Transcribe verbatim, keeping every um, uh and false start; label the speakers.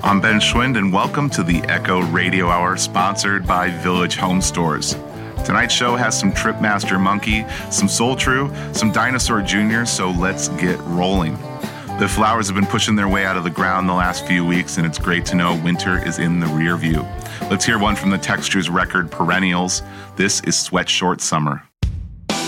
Speaker 1: I'm Ben Schwind, and welcome to the Echo Radio Hour, sponsored by Village Home Stores. Tonight's show has some Tripmaster Monkey, some Soul True, some Dinosaur Junior, so let's get rolling. The flowers have been pushing their way out of the ground the last few weeks, and it's great to know winter is in the rear view. Let's hear one from the Textures record Perennials. This is Sweat Short Summer.